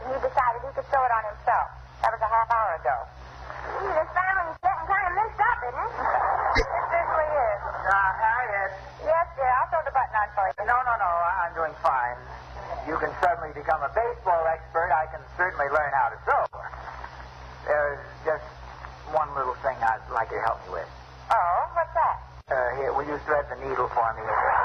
and he decided he could sew it on himself. That was a half hour ago. This family's getting kind of mixed up, isn't it? It certainly is. Harriet. Yes, dear. I'll sew the button on for you. No. I'm doing fine. You can suddenly become a baseball expert. I can certainly learn how to sew. There's just one little thing I'd like you to help me with. Oh, what's that? Here, will you thread the needle for me?